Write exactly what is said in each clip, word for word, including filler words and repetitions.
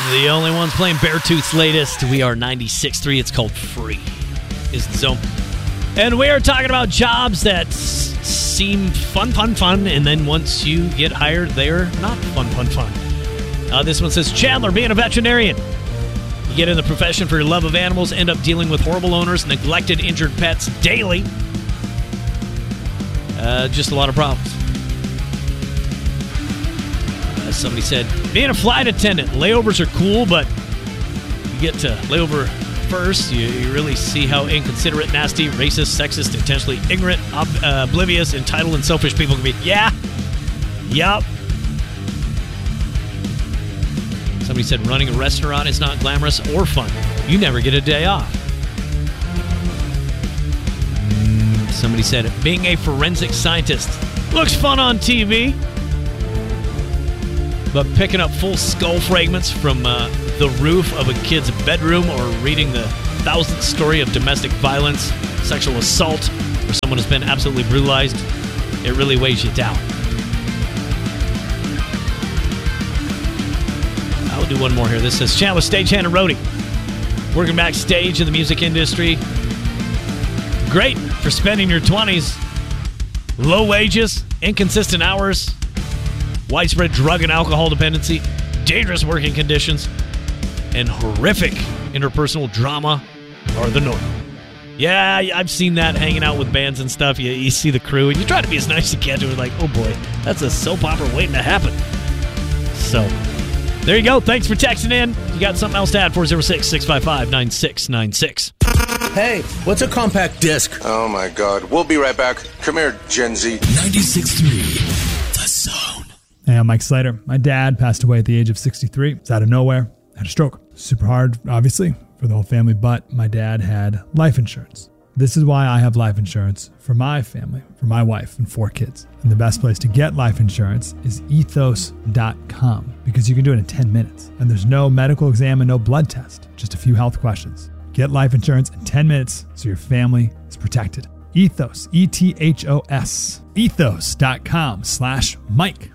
The only ones playing Beartooth's latest. We are ninety-six point three. It's called Free. Is the zone. And we are talking about jobs that s- seem fun, fun, fun, and then once you get hired, they're not fun, fun, fun. Uh, this one says, Chandler, being a veterinarian. You get in the profession for your love of animals, end up dealing with horrible owners, neglected, injured pets daily. Uh, just a lot of problems. Uh, somebody said, being a flight attendant, layovers are cool, but you get to layover first, you, you really see how inconsiderate, nasty, racist, sexist, intentionally ignorant, ob- uh, oblivious, entitled, and selfish people can be. Yeah. Yup. Somebody said running a restaurant is not glamorous or fun. You never get a day off. Mm, somebody said being a forensic scientist looks fun on T V, but picking up full skull fragments from uh, the roof of a kid's bedroom or reading the thousandth story of domestic violence, sexual assault, where someone has been absolutely brutalized, it really weighs you down. I'll do one more here. This says, Chandler, stagehand and roadie. Working backstage in the music industry. Great for spending your twenties. Low wages, inconsistent hours, widespread drug and alcohol dependency, dangerous working conditions, and horrific interpersonal drama are the norm. Yeah, I've seen that hanging out with bands and stuff. You, you see the crew, and you try to be as nice as you can to it. Like, oh boy, that's a soap opera waiting to happen. So, there you go. Thanks for texting in. You got something else to add? four oh six, six five five, nine six nine six. Hey, what's a compact disc? Oh my God. We'll be right back. Come here, Gen Z. ninety-six point three, The Zone. Hey, I'm Mike Slater. My dad passed away at the age of sixty-three. It's out of nowhere. Had a stroke. Super hard, obviously, for the whole family, but my dad had life insurance. This is why I have life insurance for my family, for my wife and four kids. And the best place to get life insurance is ethos dot com because you can do it in ten minutes. And there's no medical exam and no blood test, just a few health questions. Get life insurance in ten minutes so your family is protected. Ethos, E T H O S, ethos dot com slash Mike.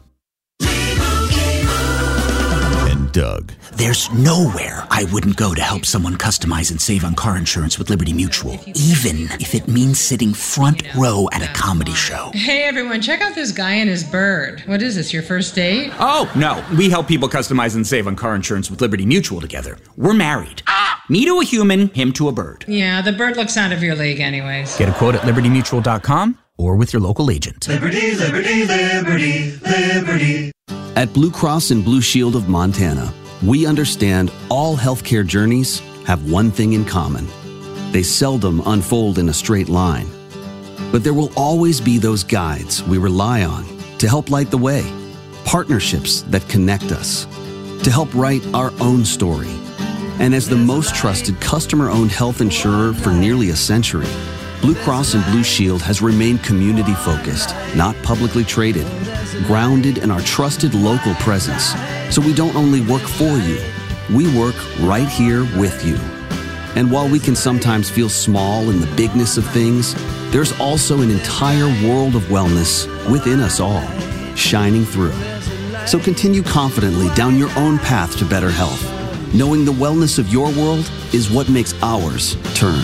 Doug. There's nowhere I wouldn't go to help someone customize and save on car insurance with Liberty Mutual, even if it means sitting front row at a comedy show. Hey everyone, check out this guy and his bird. What is this, your first date? Oh, no. We help people customize and save on car insurance with Liberty Mutual together. We're married. Ah! Me to a human, him to a bird. Yeah, the bird looks out of your league anyways. Get a quote at liberty mutual dot com or with your local agent. Liberty, liberty, liberty, liberty. At Blue Cross and Blue Shield of Montana, we understand all healthcare journeys have one thing in common. They seldom unfold in a straight line. But there will always be those guides we rely on to help light the way, partnerships that connect us, to help write our own story. And as the most trusted customer-owned health insurer for nearly a century, Blue Cross and Blue Shield has remained community-focused, not publicly traded, grounded in our trusted local presence. So we don't only work for you, we work right here with you. And while we can sometimes feel small in the bigness of things, there's also an entire world of wellness within us all, shining through. So continue confidently down your own path to better health, knowing the wellness of your world is what makes ours turn.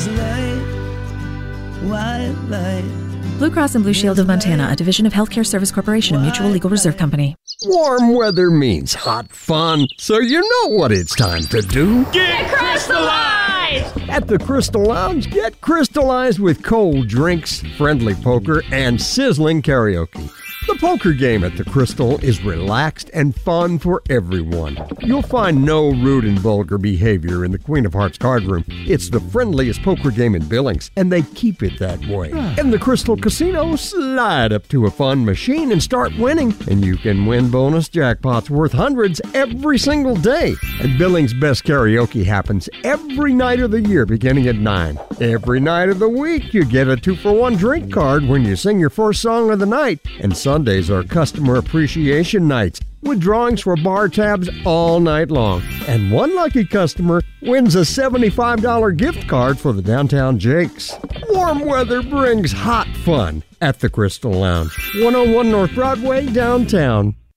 Blue Cross and Blue Shield of Montana, a division of Healthcare Service Corporation, a mutual legal reserve company. Warm weather means hot fun, so you know what it's time to do. Get crystallized! At the Crystal Lounge, get crystallized with cold drinks, friendly poker, and sizzling karaoke. The poker game at the Crystal is relaxed and fun for everyone. You'll find no rude and vulgar behavior in the Queen of Hearts card room. It's the friendliest poker game in Billings, and they keep it that way. In the Crystal Casino, slide up to a fun machine and start winning, and you can win bonus jackpots worth hundreds every single day. And Billings' best karaoke happens every night of the year beginning at nine. Every night of the week, you get a two-for-one drink card when you sing your first song of the night, and Sundays are customer appreciation nights with drawings for bar tabs all night long. And one lucky customer wins a seventy-five dollars gift card for the Downtown Jakes. Warm weather brings hot fun at the Crystal Lounge, one oh one North Broadway, downtown.